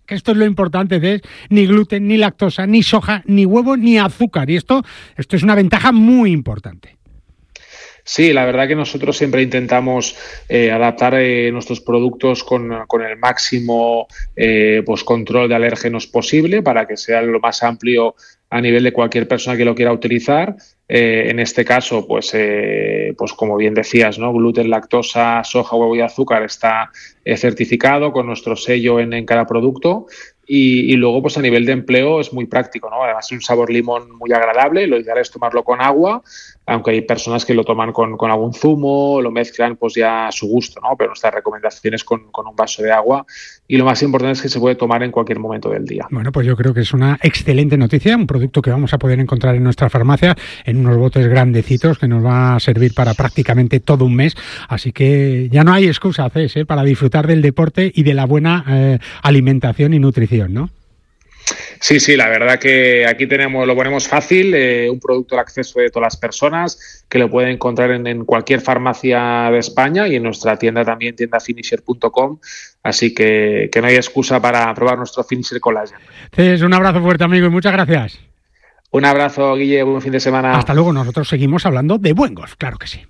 que esto es lo importante, de ni gluten, ni lactosa, ni soja, ni huevo, ni azúcar. Y esto es una ventaja muy importante. Sí, la verdad que nosotros siempre intentamos adaptar nuestros productos con el máximo pues control de alérgenos posible para que sea lo más amplio a nivel de cualquier persona que lo quiera utilizar. En este caso, pues como bien decías, ¿no? Gluten, lactosa, soja, huevo y azúcar está certificado con nuestro sello en cada producto. Y luego, pues a nivel de empleo es muy práctico, ¿no? Además es un sabor limón muy agradable, lo ideal es tomarlo con agua, aunque hay personas que lo toman con algún zumo, lo mezclan pues ya a su gusto, ¿no? Pero nuestra recomendación es con un vaso de agua, y lo más importante es que se puede tomar en cualquier momento del día. Bueno, pues yo creo que es una excelente noticia, un producto que vamos a poder encontrar en nuestra farmacia en unos botes grandecitos que nos va a servir para prácticamente todo un mes, así que ya no hay excusa, Cés, para disfrutar del deporte y de la buena alimentación y nutrición, ¿no? Sí, la verdad que aquí lo ponemos fácil, un producto al acceso de todas las personas, que lo pueden encontrar en cualquier farmacia de España y en nuestra tienda también, tiendafinisher.com, así que no hay excusa para probar nuestro Finisher Collagen. Cés, un abrazo fuerte, amigo, y muchas gracias. Un abrazo, Guille, buen fin de semana. Hasta luego, nosotros seguimos hablando de buen golf, claro que sí.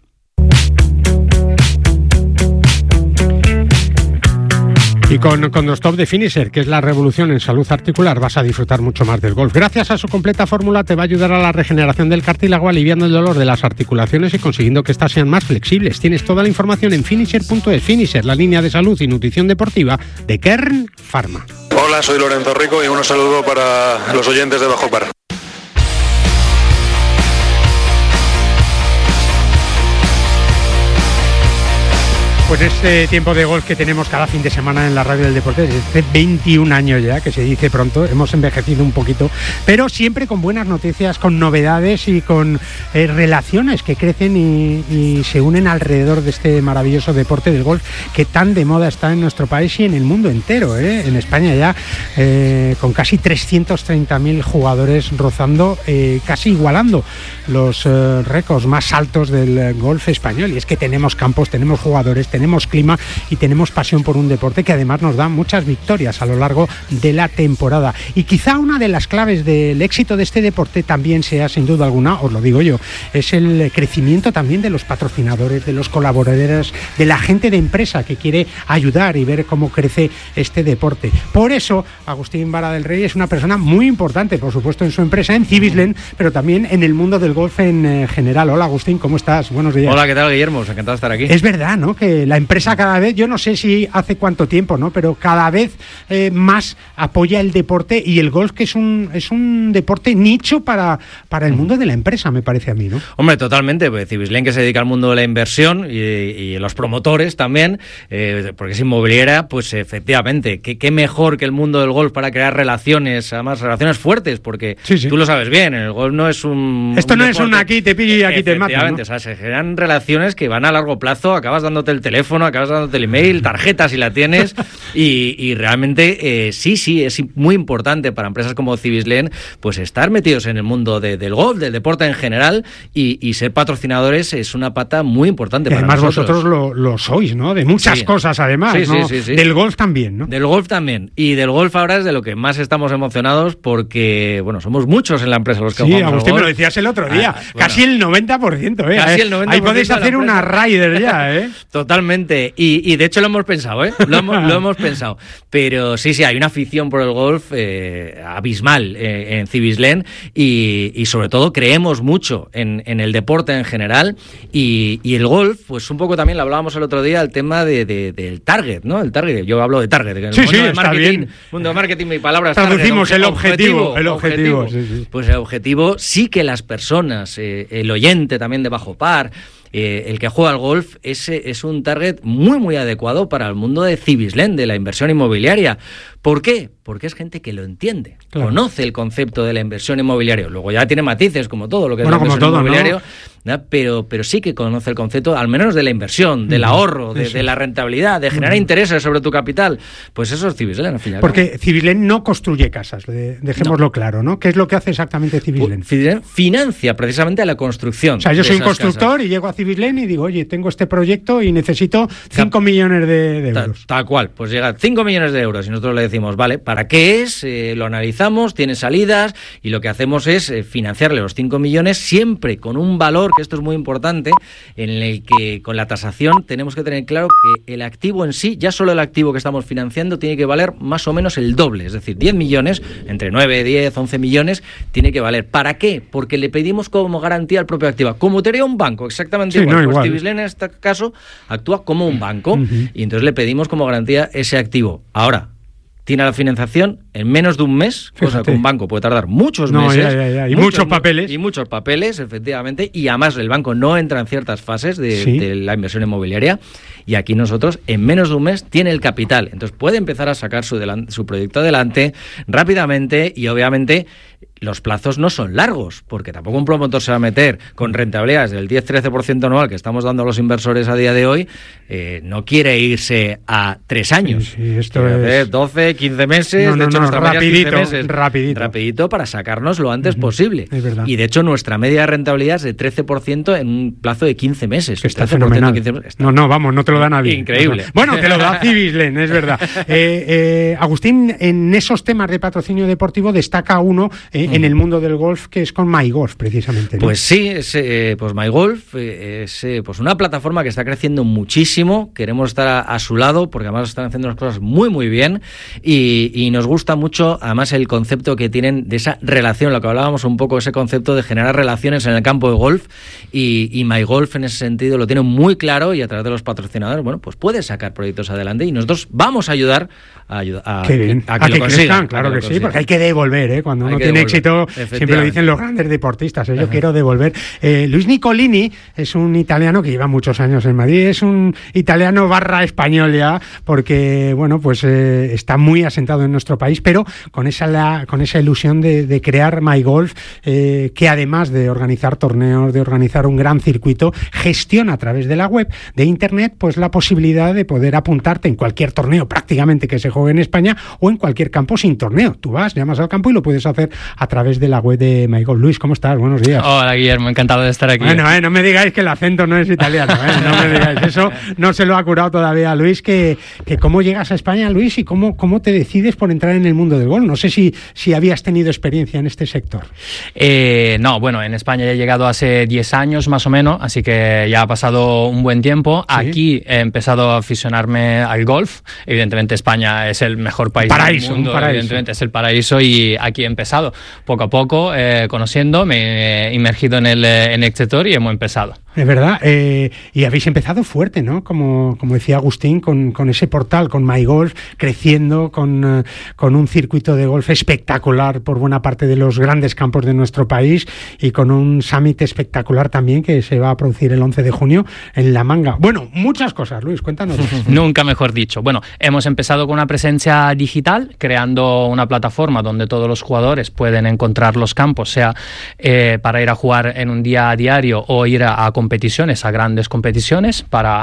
Y con Condostop de Finisher, que es la revolución en salud articular, vas a disfrutar mucho más del golf. Gracias a su completa fórmula te va a ayudar a la regeneración del cartílago, aliviando el dolor de las articulaciones y consiguiendo que éstas sean más flexibles. Tienes toda la información en Finisher.es. Finisher, la línea de salud y nutrición deportiva de Kern Pharma. Hola, soy Lorenzo Rico y un saludo para los oyentes de Bajo Par. Pues este tiempo de golf que tenemos cada fin de semana en la Radio del Deporte, desde 21 años ya, que se dice pronto, hemos envejecido un poquito, pero siempre con buenas noticias, con novedades y con relaciones que crecen y se unen alrededor de este maravilloso deporte del golf que tan de moda está en nuestro país y en el mundo entero, en España ya, con casi 330.000 jugadores rozando, casi igualando los récords más altos del golf español. Y es que tenemos campos, tenemos jugadores, tenemos clima y tenemos pasión por un deporte que además nos da muchas victorias a lo largo de la temporada. Y quizá una de las claves del éxito de este deporte también sea, sin duda alguna, os lo digo yo, es el crecimiento también de los patrocinadores, de los colaboradores, de la gente de empresa que quiere ayudar y ver cómo crece este deporte. Por eso, Agustín Vara del Rey es una persona muy importante, por supuesto, en su empresa, en Cibislen, pero también en el mundo del golf en general. Hola, Agustín, ¿cómo estás? Buenos días. Hola, ¿qué tal, Guillermo? Encantado de estar aquí. Es verdad, ¿no?, que la empresa cada vez, yo no sé si hace cuánto tiempo, ¿no?, pero cada vez más apoya el deporte y el golf, que es un deporte nicho para el mundo de la empresa, me parece a mí, ¿no? Hombre, totalmente, pues Cibislen, que se dedica al mundo de la inversión y los promotores también, porque es inmobiliaria, pues efectivamente, qué mejor que el mundo del golf para crear relaciones, además relaciones fuertes, porque sí. Tú lo sabes bien, el golf no es un... Esto no es un aquí te pillo y aquí te mato, ¿no? O sea, se generan relaciones que van a largo plazo, acabas dándote el teléfono, acabas dándote el email, tarjeta si la tienes, y realmente sí, es muy importante para empresas como Cibislen pues estar metidos en el mundo del golf, del deporte en general, y ser patrocinadores es una pata muy importante para además nosotros. Además vosotros lo sois, ¿no? De muchas cosas además, ¿no? Sí. Del golf también, ¿no? Del golf también, y del golf ahora es de lo que más estamos emocionados porque, bueno, somos muchos en la empresa los que jugamos al golf. Agustín, me lo decías el otro día, casi el 90%, ¿eh? Casi el 90%. Ahí podéis hacer una Ryder ya, ¿eh? Totalmente, y de hecho lo hemos pensado, ¿eh? Lo hemos pensado, pero sí, hay una afición por el golf abismal en Cibislen y sobre todo creemos mucho en el deporte en general y el golf, pues un poco también lo hablábamos el otro día, el tema del target, ¿no? El target, yo hablo de target, el mundo de marketing, mundo de marketing, mi palabra es traducimos el objetivo. Sí. Pues el objetivo sí que las personas, el oyente también de Bajo Par, el que juega al golf es un target muy muy adecuado para el mundo de Cibislen, de la inversión inmobiliaria. ¿Por qué? Porque es gente que lo entiende, claro. Conoce el concepto de la inversión inmobiliaria. Luego ya tiene matices, como todo lo que es la inversión inmobiliaria, ¿no? Pero sí que conoce el concepto, al menos de la inversión, del ahorro, de la rentabilidad, de generar intereses sobre tu capital. Pues eso es Cibislen, al final. Porque Cibislen no construye casas, dejémoslo claro, ¿no? ¿Qué es lo que hace exactamente Cibislen? Cibislen financia precisamente la construcción. O sea, yo soy un constructor y llego a Cibislen y digo, oye, tengo este proyecto y necesito 5 millones de euros. Tal cual, pues llega 5 millones de euros y nosotros le decimos, vale, ¿para qué es? Lo analizamos, tiene salidas y lo que hacemos es financiarle los 5 millones siempre con un valor, que esto es muy importante, en el que con la tasación tenemos que tener claro que el activo en sí, ya solo el activo que estamos financiando, tiene que valer más o menos el doble, es decir, 10 millones, entre 9, 10, 11 millones, tiene que valer. ¿Para qué? Porque le pedimos como garantía al propio activo, como te haría un banco, exactamente igual. Pues Cibislen en este caso actúa como un banco y entonces le pedimos como garantía ese activo. Ahora, tiene la financiación en menos de un mes, cosa que un banco puede tardar muchos meses. Y muchos papeles. Y muchos papeles, efectivamente, y además el banco no entra en ciertas fases de la inversión inmobiliaria, y aquí nosotros, en menos de un mes, tiene el capital. Entonces puede empezar a sacar su proyecto adelante rápidamente, y obviamente los plazos no son largos, porque tampoco un promotor se va a meter con rentabilidades del 10-13% anual que estamos dando a los inversores a día de hoy, no quiere irse a 3 años. Esto es 12, 15 meses, de hecho nuestra media 15 meses, rapidito para sacarnos lo antes posible. Es verdad. Y de hecho nuestra media de rentabilidad es de 13% en un plazo de 15 meses. Que está fenomenal. 15 meses, Vamos, no te lo da nadie. Increíble. Bueno, te lo da Cibislen, es verdad. Agustín, en esos temas de patrocinio deportivo destaca uno en el mundo del golf, que es con MyGolf, precisamente, ¿no? Pues sí, pues MyGolf es pues una plataforma que está creciendo muchísimo. Queremos estar a su lado porque además están haciendo las cosas muy muy bien y nos gusta mucho además el concepto que tienen de esa relación, lo que hablábamos un poco, ese concepto de generar relaciones en el campo de golf, y MyGolf en ese sentido lo tiene muy claro, y a través de los patrocinadores, bueno, pues puede sacar proyectos adelante y nosotros vamos a ayudar a que lo consigan. Claro que sí, porque hay que devolver, cuando uno tiene éxito, siempre lo dicen los grandes deportistas, yo quiero devolver. Luis Nicolini es un italiano que lleva muchos años en Madrid, es un italiano / español ya, porque bueno, pues está muy asentado en nuestro país, pero con esa ilusión de crear MyGolf, que además de organizar torneos, de organizar un gran circuito, gestiona a través de la web de internet pues la posibilidad de poder apuntarte en cualquier torneo prácticamente que se juegue en España o en cualquier campo sin torneo. Tú vas, llamas al campo y lo puedes hacer a través de la web de MyGolf. Luis, ¿cómo estás? Buenos días. Hola, Guillermo, encantado de estar aquí. Bueno, no me digáis que el acento no es italiano, no me digáis eso, no se lo ha curado todavía Luis, que cómo llegas a España, Luis, y cómo te decides por entrar en el mundo del golf. No sé si habías tenido experiencia en este sector. No, bueno, en España ya he llegado hace 10 años más o menos, así que ya ha pasado un buen tiempo. ¿Sí? Aquí he empezado a aficionarme al golf. Evidentemente España es el mejor país del mundo, evidentemente es el paraíso, y aquí he empezado poco a poco, conociendo, me he inmergido en el sector y hemos empezado. Es verdad, y habéis empezado fuerte, ¿no? Como decía Agustín, con ese portal, con MyGolf, creciendo, con un circuito de golf espectacular por buena parte de los grandes campos de nuestro país, y con un summit espectacular también que se va a producir el 11 de junio en La Manga. Bueno, muchas cosas, Luis, cuéntanos. Nunca mejor dicho. Bueno, hemos empezado con una presencia digital, creando una plataforma donde todos los jugadores pueden encontrar los campos, sea para ir a jugar en un día a diario o ir a competiciones, a grandes competiciones,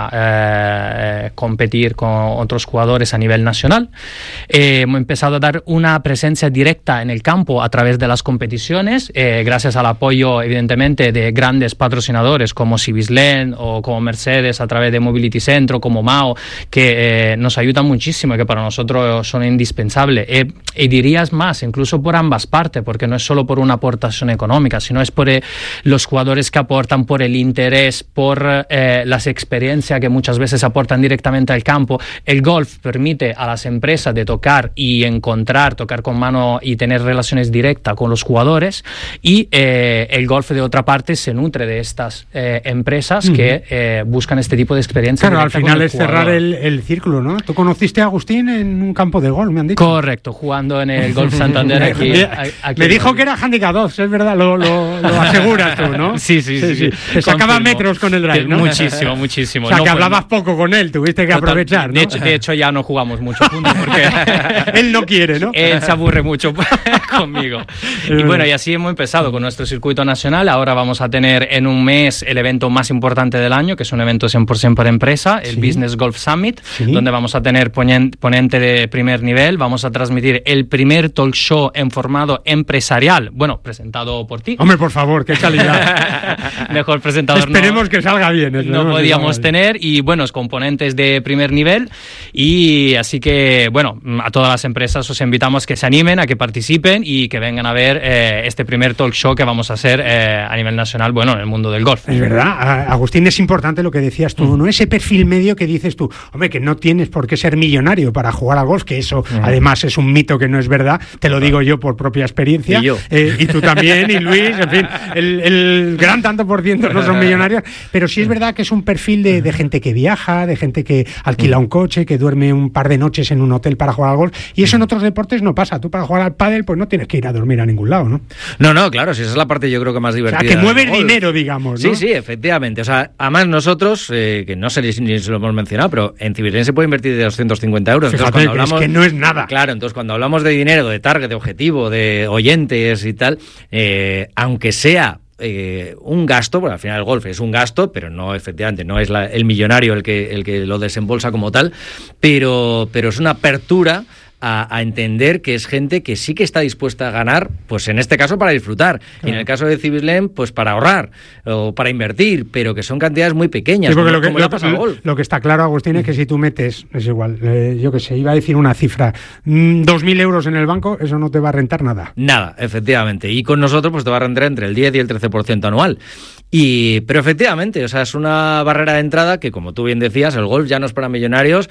para competir con otros jugadores a nivel nacional. Hemos empezado a dar una presencia directa en el campo a través de las competiciones, gracias al apoyo, evidentemente, de grandes patrocinadores como Cibislen o como Mercedes, a través de Mobility Centro, como Mao, que nos ayudan muchísimo y que para nosotros son indispensables. Y dirías más, incluso por ambas partes, porque no es solo por una aportación económica, sino es por los jugadores que aportan, por el interés, por las experiencias que muchas veces aportan directamente al campo. El golf permite a las empresas de tocar con mano y tener relaciones directas con los jugadores, y el golf de otra parte se nutre de estas empresas que buscan este tipo de experiencias. Claro, al final es cerrar el círculo, ¿no? Tú conociste a Agustín en un campo de golf, me han dicho. Correcto, jugando en el Golf Santander aquí. Me dijo que era handicap 2, es verdad, lo aseguras tú, ¿no? Sí. Te sacaba metros con el drive, ¿no? Muchísimo. O sea, que hablabas poco con él, tuviste que aprovechar, ¿no? De hecho, ya no jugamos mucho juntos porque él no quiere, ¿no? Él se aburre mucho conmigo. Y bueno, y así hemos empezado con nuestro circuito nacional. Ahora vamos a tener en un mes el evento más importante del año, que es un evento 100% para empresa, el Business Golf Summit, donde vamos a tener ponente de primer nivel. Vamos a transmitir el primer talk show en formato empresarial, bueno, presentado por ti. Hombre, por favor, qué calidad. Mejor presentador anterior esperemos que salga bien. No podíamos tener, y buenos componentes de primer nivel, y así que, bueno, a todas las empresas os invitamos que se animen, a que participen y que vengan a ver este primer talk show que vamos a hacer a nivel nacional, bueno, en el mundo del golf. Es verdad, Agustín, es importante lo que decías tú, ¿no? Ese perfil medio que dices tú, hombre, que no tienes por qué ser millonario para jugar al golf, que eso además es un mito que no es verdad, te lo digo yo por propia experiencia, y tú también, y Luis, en fin, el gran tanto por ciento no son millonarios, pero sí es verdad que es un perfil de gente que viaja, de gente que alquila un coche, que duerme un par de noches en un hotel para jugar al golf, y eso en otros deportes no pasa. Tú para jugar al pádel pues no tienes que ir a dormir a ningún lado, ¿no? No, claro, si esa es la parte yo creo que más divertida. O sea, que mueves dinero, digamos, ¿no? Sí, efectivamente. O sea, además nosotros, que no sé ni si lo hemos mencionado, pero en Civislane se puede invertir de 250 euros. Fíjate, entonces, cuando hablamos, es que no es nada. Claro, entonces cuando hablamos de dinero, de target, de objetivo, de oyentes y tal, aunque sea un gasto, porque al final el golf es un gasto, pero no, efectivamente, no es el millonario el que lo desembolsa como tal, pero es una apertura a entender que es gente que sí que está dispuesta a ganar, pues en este caso para disfrutar, y en el caso de Civislane, pues para ahorrar o para invertir, pero que son cantidades muy pequeñas. Sí, porque lo que está claro, Agustín, es que si tú metes, es igual, yo que sé, iba a decir una cifra, 2.000 euros en el banco, eso no te va a rentar nada. Nada, efectivamente, y con nosotros pues te va a rentar entre el 10 y el 13% anual. Pero efectivamente, o sea, es una barrera de entrada que, como tú bien decías, el golf ya no es para millonarios,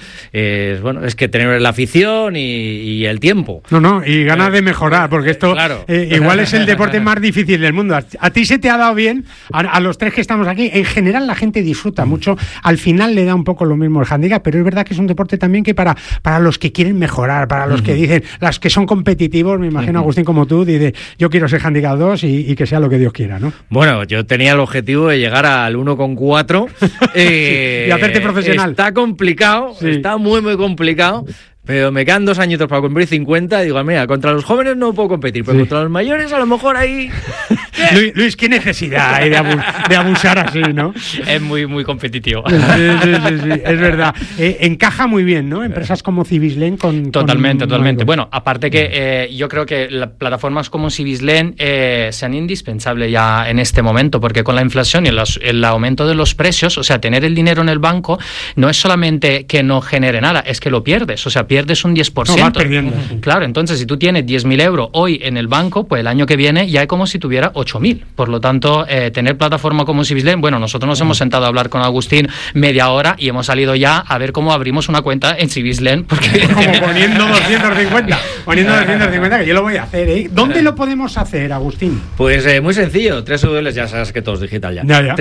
es que tener la afición y el tiempo. Y ganas de mejorar, porque esto claro. Igual es el deporte más difícil del mundo. A ti se te ha dado bien, a los tres que estamos aquí, en general la gente disfruta mucho, al final le da un poco lo mismo el handicap, pero es verdad que es un deporte también que para los que quieren mejorar, para los que dicen, las que son competitivos, me imagino Agustín como tú, dice, yo quiero ser handicap 2 y que sea lo que Dios quiera, ¿no? Bueno, yo tenía el objetivo de llegar al 1,4 y hacerte profesional. Está complicado, está muy muy complicado, pero me quedan 2 añitos para cumplir 50 y digo, mira, contra los jóvenes no puedo competir, pero contra los mayores a lo mejor ahí... Luis, qué necesidad hay de abusar así, ¿no? Es muy, muy competitivo. Sí, es verdad. Encaja muy bien, ¿no? Empresas como Civislane con... Totalmente. Bueno, aparte que yo creo que las plataformas como Civislane sean indispensables ya en este momento, porque con la inflación y el aumento de los precios, o sea, tener el dinero en el banco no es solamente que no genere nada, es que lo pierdes, o sea, pierdes un 10%. No, vas perdiendo. Claro, entonces si tú tienes 10.000 euros hoy en el banco, pues el año que viene ya es como si tuviera 8.000. Por lo tanto, tener plataforma como Civislane, bueno, nosotros nos hemos sentado a hablar con Agustín media hora y hemos salido ya a ver cómo abrimos una cuenta en Civislane. Porque como poniendo 250, que yo lo voy a hacer, ¿eh? ¿Dónde lo podemos hacer, Agustín? Pues muy sencillo, ya sabes que todo es digital ya.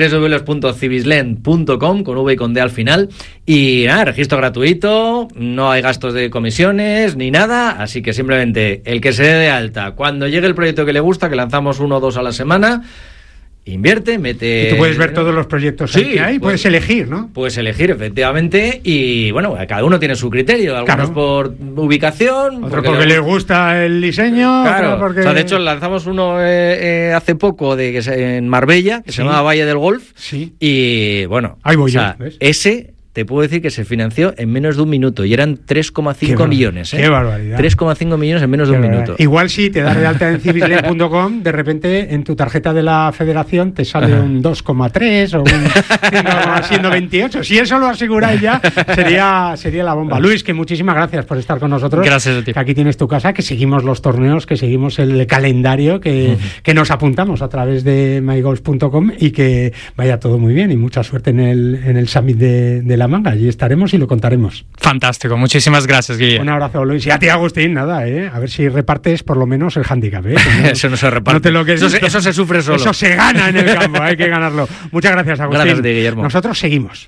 www.civislane.com con V y con D al final, y nada, registro gratuito, no hay gastos de comisiones ni nada, así que simplemente el que se dé de alta, cuando llegue el proyecto que le gusta, que lanzamos 1 o 2 a la semana, invierte, mete... Y tú puedes ver todos los proyectos que hay, puedes elegir, ¿no? Puedes elegir, efectivamente, y bueno, cada uno tiene su criterio, algunos por ubicación... Otro porque les gusta el diseño, claro, porque... O sea, de hecho lanzamos uno hace poco en Marbella, que se llama Valle del Golf, y bueno, ahí voy yo, ¿ves? Ese... Te puedo decir que se financió en menos de 1 minuto y eran 3,5 millones. ¡Qué barbaridad! 3,5 millones en menos de 1 minuto. Igual si te das de alta en civislane.com, de repente en tu tarjeta de la federación te sale un 2,3 o un 128. Si eso lo aseguráis ya, sería la bomba. Luis, que muchísimas gracias por estar con nosotros. Gracias a ti. Que aquí tienes tu casa, que seguimos los torneos, que seguimos el calendario, que nos apuntamos a través de mygolf.com y que vaya todo muy bien y mucha suerte en el Summit de La Manga, allí estaremos y lo contaremos. Fantástico, muchísimas gracias, Guille. Un abrazo, Luis. Y a ti, Agustín, nada, a ver si repartes por lo menos el handicap, Eso no se reparte. Eso se sufre solo. Eso se gana en el campo, hay que ganarlo. Muchas gracias, Agustín. Gracias a ti, Guillermo. Nosotros seguimos.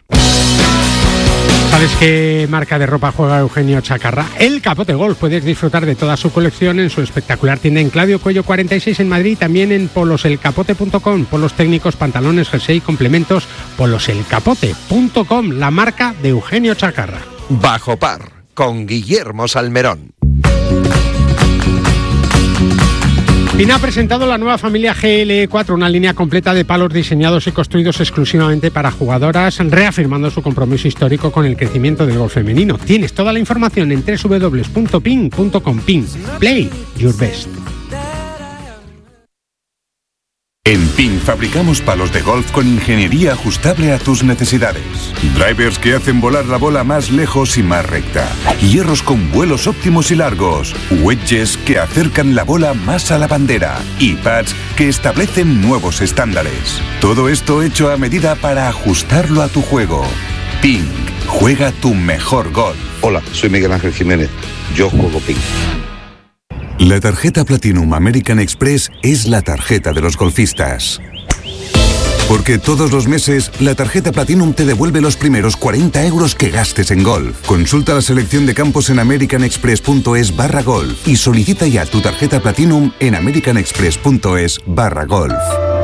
¿Sabes qué marca de ropa juega Eugenio Chacarra? El Capote Golf. Puedes disfrutar de toda su colección en su espectacular tienda en Claudio Cuello 46 en Madrid, también en poloselcapote.com. Polos técnicos, pantalones, jersey, complementos, poloselcapote.com, la marca de Eugenio Chacarra. Bajo Par, con Guillermo Salmerón. Pina ha presentado la nueva familia GL4, una línea completa de palos diseñados y construidos exclusivamente para jugadoras, reafirmando su compromiso histórico con el crecimiento del golf femenino. Tienes toda la información en www.pin.com. Pin, play your best. En Ping fabricamos palos de golf con ingeniería ajustable a tus necesidades. Drivers que hacen volar la bola más lejos y más recta. Hierros con vuelos óptimos y largos. Wedges que acercan la bola más a la bandera. Y pads que establecen nuevos estándares. Todo esto hecho a medida para ajustarlo a tu juego. Ping. Juega tu mejor golf. Hola, soy Miguel Ángel Jiménez. Yo juego Ping. La tarjeta Platinum American Express es la tarjeta de los golfistas. Porque todos los meses, la tarjeta Platinum te devuelve los primeros 40 euros que gastes en golf. Consulta la selección de campos en americanexpress.es/golf y solicita ya tu tarjeta Platinum en americanexpress.es/golf.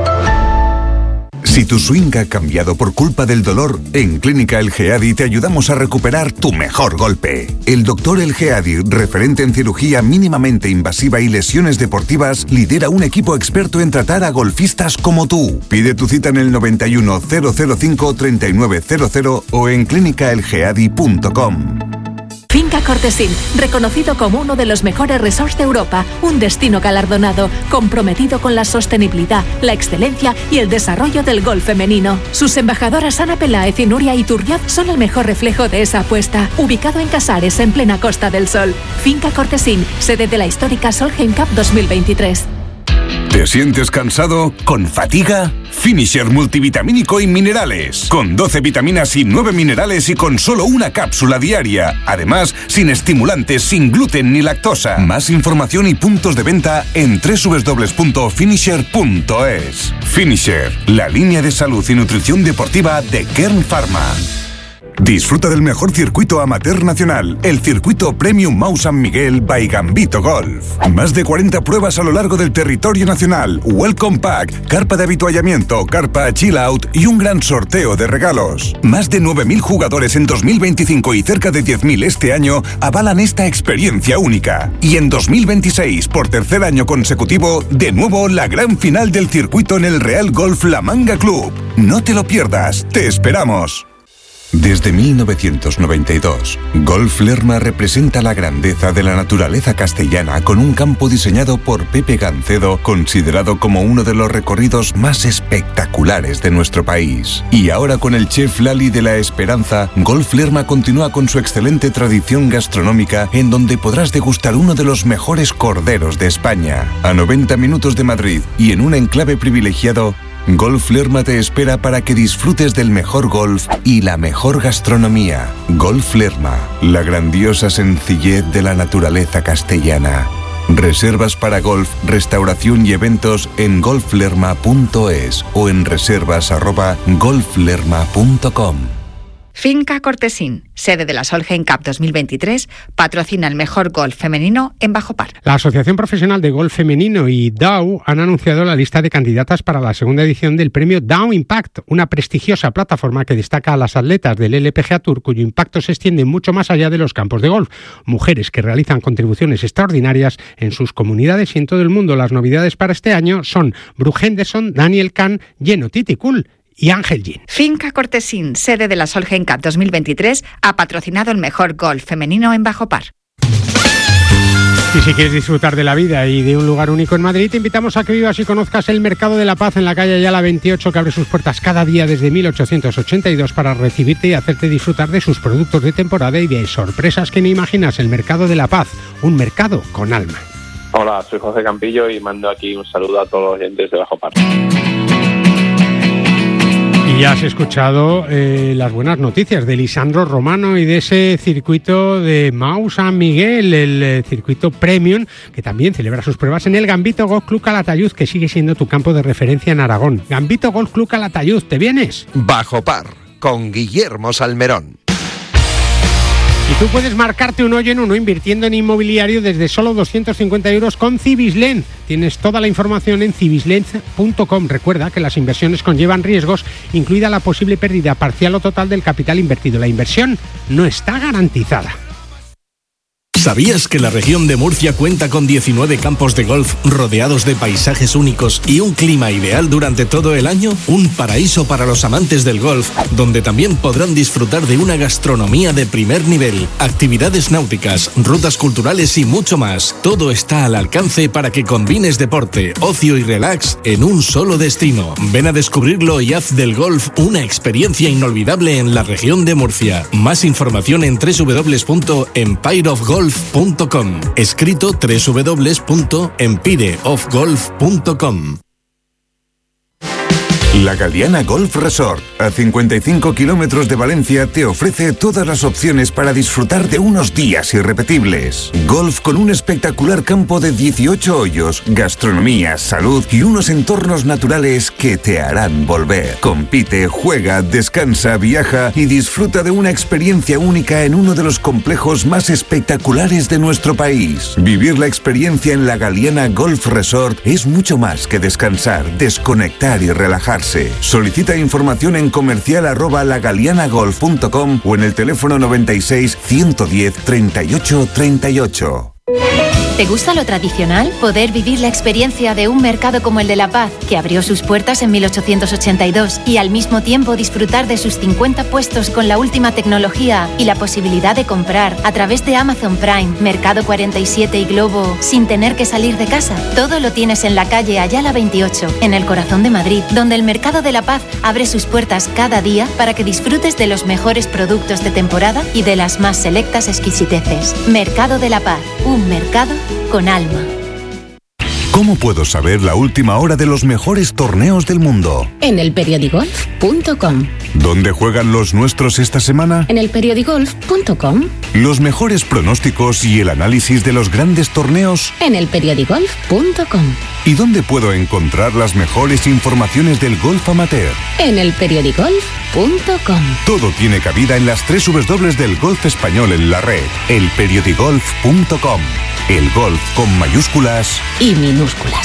Si tu swing ha cambiado por culpa del dolor, en Clínica El Geadi te ayudamos a recuperar tu mejor golpe. El doctor El Geadi, referente en cirugía mínimamente invasiva y lesiones deportivas, lidera un equipo experto en tratar a golfistas como tú. Pide tu cita en el 91 005 3900 o en clinicaelgeadi.com. Finca Cortesín, reconocido como uno de los mejores resorts de Europa, un destino galardonado, comprometido con la sostenibilidad, la excelencia y el desarrollo del golf femenino. Sus embajadoras Ana Peláez y Nuria Iturriaz son el mejor reflejo de esa apuesta. Ubicado en Casares, en plena Costa del Sol. Finca Cortesín, sede de la histórica Solheim Cup 2023. ¿Te sientes cansado? ¿Con fatiga? Finisher multivitamínico y minerales. Con 12 vitaminas y 9 minerales y con solo una cápsula diaria. Además, sin estimulantes, sin gluten ni lactosa. Más información y puntos de venta en www.finisher.es. Finisher, la línea de salud y nutrición deportiva de Kern Pharma. Disfruta del mejor circuito amateur nacional, el circuito Premium Mau San Miguel by Gambito Golf. Más de 40 pruebas a lo largo del territorio nacional, Welcome Pack, carpa de avituallamiento, carpa Chill Out y un gran sorteo de regalos. Más de 9.000 jugadores en 2025 y cerca de 10.000 este año avalan esta experiencia única. Y en 2026, por tercer año consecutivo, de nuevo la gran final del circuito en el Real Golf La Manga Club. No te lo pierdas, te esperamos. Desde 1992, Golf Lerma representa la grandeza de la naturaleza castellana con un campo diseñado por Pepe Gancedo, considerado como uno de los recorridos más espectaculares de nuestro país. Y ahora con el chef Lali de la Esperanza, Golf Lerma continúa con su excelente tradición gastronómica en donde podrás degustar uno de los mejores corderos de España. A 90 minutos de Madrid y en un enclave privilegiado, Golf Lerma te espera para que disfrutes del mejor golf y la mejor gastronomía. Golf Lerma, la grandiosa sencillez de la naturaleza castellana. Reservas para golf, restauración y eventos en golflerma.es o en reservas@golflerma.com. Finca Cortesín, sede de la Solheim Cup 2023, patrocina el mejor golf femenino en Bajo Par. La Asociación Profesional de Golf Femenino y DAO han anunciado la lista de candidatas para la segunda edición del premio DAO Impact, una prestigiosa plataforma que destaca a las atletas del LPGA Tour cuyo impacto se extiende mucho más allá de los campos de golf. Mujeres que realizan contribuciones extraordinarias en sus comunidades y en todo el mundo. Las novedades para este año son Brooke Henderson, Daniel Kahn, Jenno Titicul y Ángel Gin. Finca Cortesín, sede de la Solheim Cup 2023, ha patrocinado el mejor golf femenino en Bajo Par. Y si quieres disfrutar de la vida y de un lugar único en Madrid, te invitamos a que vivas y conozcas el Mercado de la Paz en la calle Ayala 28, que abre sus puertas cada día desde 1882 para recibirte y hacerte disfrutar de sus productos de temporada y de sorpresas que ni imaginas. El Mercado de la Paz, un mercado con alma. Hola, soy José Campillo y mando aquí un saludo a todos los oyentes de Bajo Par. Y ya has escuchado las buenas noticias de Lisandro Romano y de ese circuito de Mau San Miguel, el circuito Premium, que también celebra sus pruebas en el Gambito Golf Club Calatayud, que sigue siendo tu campo de referencia en Aragón. Gambito Golf Club Calatayud, ¿te vienes? Bajo Par, con Guillermo Salmerón. Y tú puedes marcarte un hoyo en uno invirtiendo en inmobiliario desde solo 250 euros con Civislend. Tienes toda la información en civislend.com. Recuerda que las inversiones conllevan riesgos, incluida la posible pérdida parcial o total del capital invertido. La inversión no está garantizada. ¿Sabías que la región de Murcia cuenta con 19 campos de golf rodeados de paisajes únicos y un clima ideal durante todo el año? Un paraíso para los amantes del golf, donde también podrán disfrutar de una gastronomía de primer nivel, actividades náuticas, rutas culturales y mucho más. Todo está al alcance para que combines deporte, ocio y relax en un solo destino. Ven a descubrirlo y haz del golf una experiencia inolvidable en la región de Murcia. Más información en www.empireofgolf.com, escrito www.empireofgolf.com. La Galiana Golf Resort, a 55 kilómetros de Valencia, te ofrece todas las opciones para disfrutar de unos días irrepetibles. Golf con un espectacular campo de 18 hoyos, gastronomía, salud y unos entornos naturales que te harán volver. Compite, juega, descansa, viaja y disfruta de una experiencia única en uno de los complejos más espectaculares de nuestro país. Vivir la experiencia en la Galiana Golf Resort es mucho más que descansar, desconectar y relajarse. Solicita información en comercial@lagalianagolf.com o en el teléfono 96 110 38 38. ¿Te gusta lo tradicional? Poder vivir la experiencia de un mercado como el de La Paz, que abrió sus puertas en 1882, y al mismo tiempo disfrutar de sus 50 puestos con la última tecnología y la posibilidad de comprar a través de Amazon Prime, Mercado 47 y Globo sin tener que salir de casa. Todo lo tienes en la calle Ayala 28, en el corazón de Madrid, donde el Mercado de La Paz abre sus puertas cada día para que disfrutes de los mejores productos de temporada y de las más selectas exquisiteces. Mercado de La Paz, un mercado con alma. ¿Cómo puedo saber la última hora de los mejores torneos del mundo? En elperiodigolf.com. ¿Dónde juegan los nuestros esta semana? En elperiodigolf.com. Los mejores pronósticos y el análisis de los grandes torneos. En elperiodigolf.com. ¿Y dónde puedo encontrar las mejores informaciones del golf amateur? En elperiodigolf.com. Todo tiene cabida en las 3 W del golf español en la red. elperiodigolf.com. El golf con mayúsculas y minúsculas.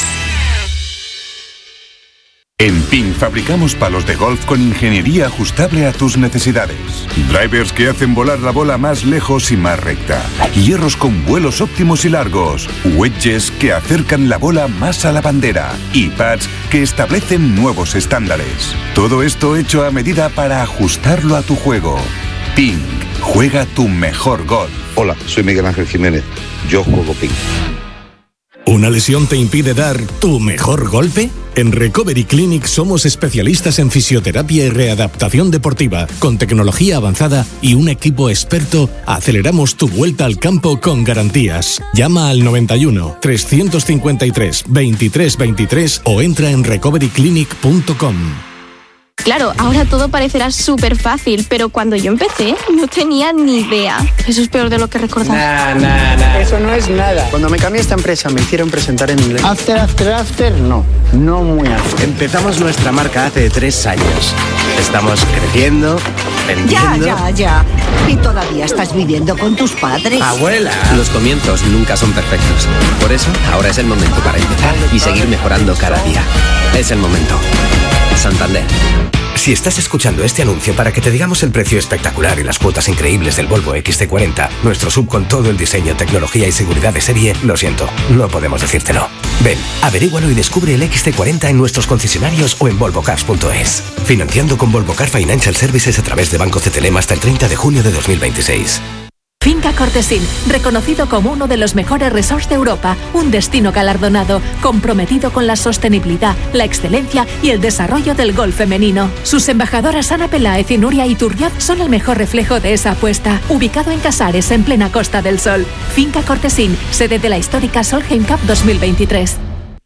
En PIN fabricamos palos de golf con ingeniería ajustable a tus necesidades. Drivers que hacen volar la bola más lejos y más recta. Hierros con vuelos óptimos y largos. Wedges que acercan la bola más a la bandera. Y pads que establecen nuevos estándares. Todo esto hecho a medida para ajustarlo a tu juego. PIN. Juega tu mejor golf. Hola, soy Miguel Ángel Jiménez. Yo juego PIN. ¿Una lesión te impide dar tu mejor golpe? En Recovery Clinic somos especialistas en fisioterapia y readaptación deportiva. Con tecnología avanzada y un equipo experto, aceleramos tu vuelta al campo con garantías. Llama al 91 353 23 23 o entra en recoveryclinic.com. Claro, ahora todo parecerá súper fácil, pero cuando yo empecé no tenía ni idea. Eso es peor de lo que recordaba. Nah. Eso no es nada. Cuando me cambié a esta empresa me hicieron presentar en inglés. After, no muy after. Empezamos nuestra marca hace 3 años. Estamos creciendo, vendiendo... Ya. ¿Y todavía estás viviendo con tus padres? ¡Abuela! Los comienzos nunca son perfectos. Por eso, ahora es el momento para empezar y seguir mejorando cada día. Es el momento. Santander. Si estás escuchando este anuncio para que te digamos el precio espectacular y las cuotas increíbles del Volvo XC40, nuestro SUV con todo el diseño, tecnología y seguridad de serie, lo siento, no podemos decírtelo. Ven, averígualo y descubre el XC40 en nuestros concesionarios o en volvocars.es. Financiando con Volvo Car Financial Services a través de Banco CTLM hasta el 30 de junio de 2026. Finca Cortesín, reconocido como uno de los mejores resorts de Europa, un destino galardonado, comprometido con la sostenibilidad, la excelencia y el desarrollo del golf femenino. Sus embajadoras Ana Peláez y Nuria Iturriaz son el mejor reflejo de esa apuesta. Ubicado en Casares, en plena Costa del Sol. Finca Cortesín, sede de la histórica Solheim Cup 2023.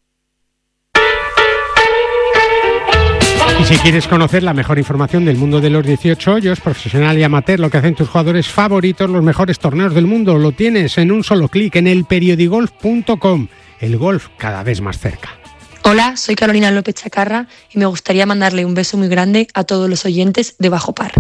Y si quieres conocer la mejor información del mundo de los 18 hoyos, profesional y amateur, lo que hacen tus jugadores favoritos, los mejores torneos del mundo, lo tienes en un solo clic en elperiodigolf.com. El golf cada vez más cerca. Hola, soy Carolina López Chacarra y me gustaría mandarle un beso muy grande a todos los oyentes de Bajo Par.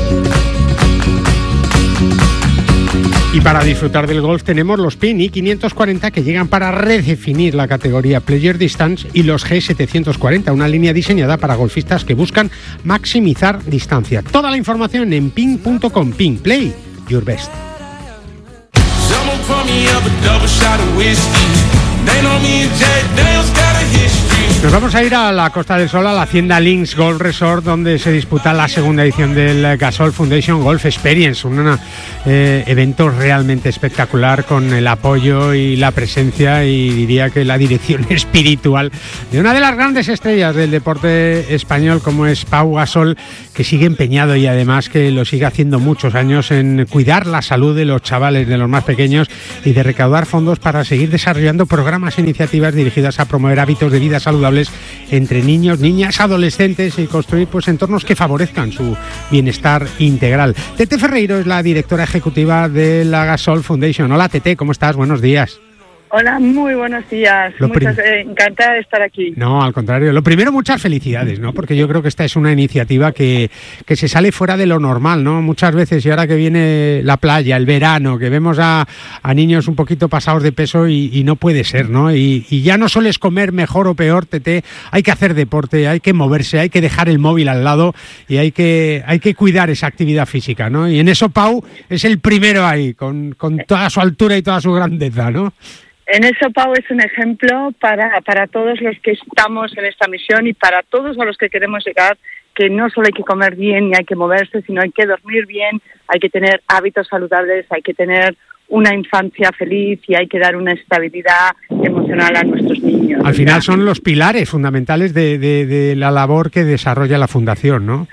Y para disfrutar del golf tenemos los PIN i540 que llegan para redefinir la categoría Player Distance y los G740, una línea diseñada para golfistas que buscan maximizar distancia. Toda la información en pin.com. Pin, play your best. pour me up a double shot of whiskey. They know me and Jack Daniels got a history. Nos vamos a ir a la Costa del Sol, a la Hacienda Links Golf Resort, donde se disputa la segunda edición del Gasol Foundation Golf Experience, un evento realmente espectacular con el apoyo y la presencia y diría que la dirección espiritual de una de las grandes estrellas del deporte español como es Pau Gasol, que sigue empeñado y además que lo sigue haciendo muchos años en cuidar la salud de los chavales, de los más pequeños y de recaudar fondos para seguir desarrollando programas e iniciativas dirigidas a promover hábitos de vida saludables entre niños, niñas, adolescentes y construir pues entornos que favorezcan su bienestar integral. Tete Ferreiro es la directora ejecutiva de la Gasol Foundation. Hola Tete, ¿cómo estás? Buenos días. Hola, muy buenos días. Encantada de estar aquí. No, al contrario. Lo primero, muchas felicidades, ¿no? Porque yo creo que esta es una iniciativa que se sale fuera de lo normal, ¿no? Muchas veces, y ahora que viene la playa, el verano, que vemos a niños un poquito pasados de peso y no puede ser, ¿no? Y ya no solo es comer mejor o peor, Tete, hay que hacer deporte, hay que moverse, hay que dejar el móvil al lado y hay que cuidar esa actividad física, ¿no? Y en eso Pau es el primero ahí, con toda su altura y toda su grandeza, ¿no? En eso Pau es un ejemplo para todos los que estamos en esta misión y para todos a los que queremos llegar, que no solo hay que comer bien y hay que moverse, sino hay que dormir bien, hay que tener hábitos saludables, hay que tener una infancia feliz y hay que dar una estabilidad emocional a nuestros niños. Al final son los pilares fundamentales de la labor que desarrolla la Fundación, ¿no?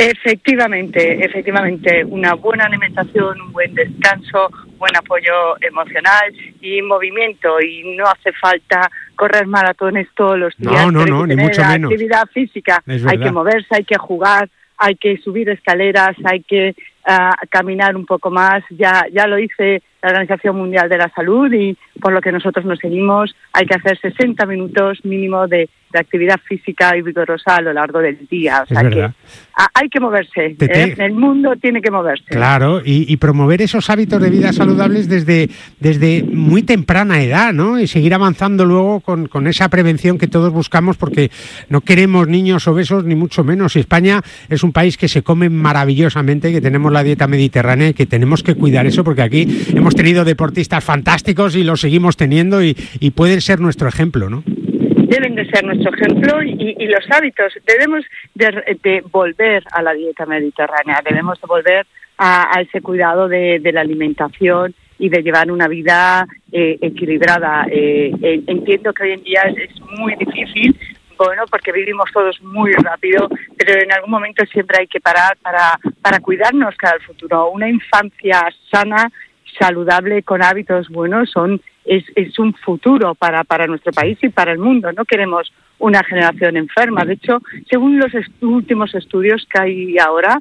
Efectivamente, una buena alimentación, un buen descanso, buen apoyo emocional y movimiento, y no hace falta correr maratones todos los días. No, ni mucho menos. Actividad física, hay que moverse, hay que jugar, hay que subir escaleras, hay que caminar un poco más. Ya lo dice la Organización Mundial de la Salud y por lo que nosotros nos seguimos, hay que hacer 60 minutos mínimo de actividad física y vigorosa a lo largo del día. O sea que hay que moverse, el mundo tiene que moverse. Claro, y promover esos hábitos de vida saludables desde muy temprana edad, ¿no? Y seguir avanzando luego con esa prevención que todos buscamos, porque no queremos niños obesos ni mucho menos. Y España es un país que se come maravillosamente, que tenemos la dieta mediterránea y que tenemos que cuidar eso, porque aquí hemos tenido deportistas fantásticos y los seguimos teniendo y pueden ser nuestro ejemplo, ¿no? Deben de ser nuestro ejemplo y los hábitos. Debemos de volver a la dieta mediterránea, debemos de volver a ese cuidado de la alimentación y de llevar una vida equilibrada. Entiendo que hoy en día es muy difícil, bueno, porque vivimos todos muy rápido, pero en algún momento siempre hay que parar para cuidarnos para el futuro. Una infancia sana, saludable, con hábitos buenos es un futuro para nuestro país y para el mundo. No queremos una generación enferma. De hecho, según los últimos estudios que hay ahora,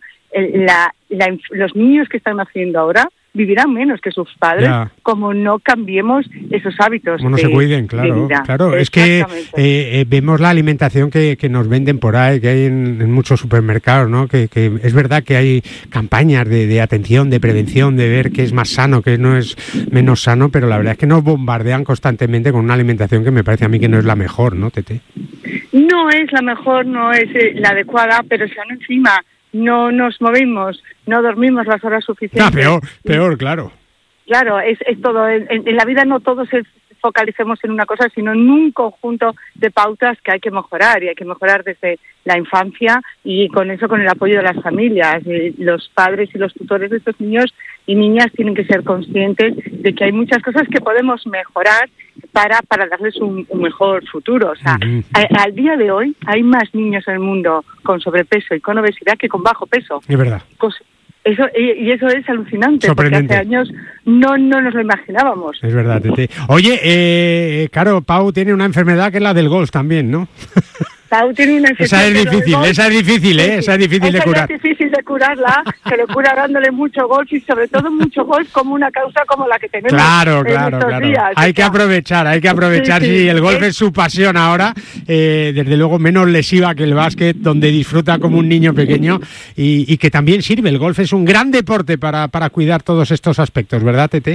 los niños que están naciendo ahora vivirán menos que sus padres, como no cambiemos esos hábitos. Como no se cuiden, claro. Es que vemos la alimentación que nos venden por ahí, que hay en muchos supermercados, ¿no? Que es verdad que hay campañas de atención, de prevención, de ver qué es más sano, qué no es menos sano, pero la verdad es que nos bombardean constantemente con una alimentación que me parece a mí que no es la mejor, ¿no, Tete? No es la mejor, no es la adecuada, pero si aún encima no nos movimos, no dormimos las horas suficientes. Peor, claro. Claro, es todo. En la vida no todos focalicemos en una cosa, sino en un conjunto de pautas que hay que mejorar, y hay que mejorar desde la infancia, y con eso, con el apoyo de las familias. Los padres y los tutores de estos niños y niñas tienen que ser conscientes de que hay muchas cosas que podemos mejorar para darles un mejor futuro. O sea, al día de hoy hay más niños en el mundo con sobrepeso y con obesidad que con bajo peso. Es verdad. Eso es alucinante, porque hace años no nos lo imaginábamos. Es verdad, Tete. Oye, claro, Pau tiene una enfermedad que es la del golf también, ¿no? Pau tiene una enfermedad. Esa es difícil de curar. Es difícil de curarla, se le cura dándole mucho golf y sobre todo mucho golf como una causa como la que tenemos. Claro. Días. Hay que aprovechar. Si el golf es su pasión ahora, desde luego menos lesiva que el básquet, donde disfruta como un niño pequeño y que también sirve. El golf es un gran deporte para cuidar todos estos aspectos, ¿verdad, Tete?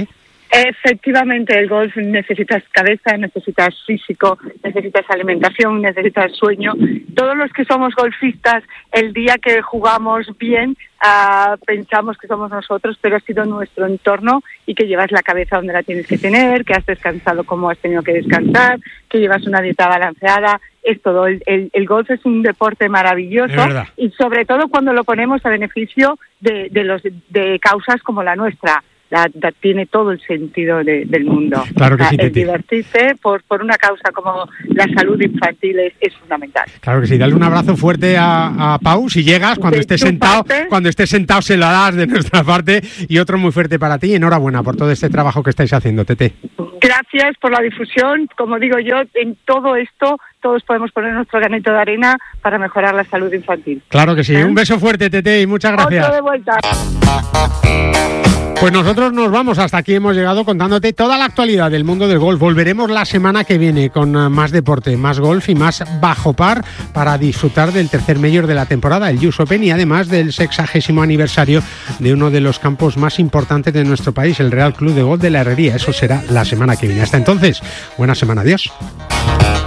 Efectivamente, el golf necesitas cabeza, necesitas físico, necesitas alimentación, necesitas sueño. Todos los que somos golfistas, el día que jugamos bien, pensamos que somos nosotros, pero ha sido nuestro entorno y que llevas la cabeza donde la tienes que tener, que has descansado como has tenido que descansar, que llevas una dieta balanceada. Es todo. El golf es un deporte maravilloso y sobre todo cuando lo ponemos a beneficio de causas como la nuestra. Tiene todo el sentido del mundo. Claro que sí, el divertirse por una causa como la salud infantil es fundamental. Claro que sí. Dale un abrazo fuerte a Pau si llegas, cuando estés sentado se lo das de nuestra parte, y otro muy fuerte para ti. Enhorabuena por todo este trabajo que estáis haciendo, Tete. Gracias por la difusión. Como digo yo, en todo esto todos podemos poner nuestro granito de arena para mejorar la salud infantil. Claro que sí. Un beso fuerte, Tete, y muchas gracias. Otro de vuelta. Pues nosotros nos vamos, hasta aquí hemos llegado contándote toda la actualidad del mundo del golf. Volveremos la semana que viene con más deporte, más golf y más bajo par para disfrutar del tercer Major de la temporada, el US Open, y además del 60º aniversario de uno de los campos más importantes de nuestro país, el Real Club de Golf de la Herrería. Eso será la semana que viene. Hasta entonces, buena semana, adiós.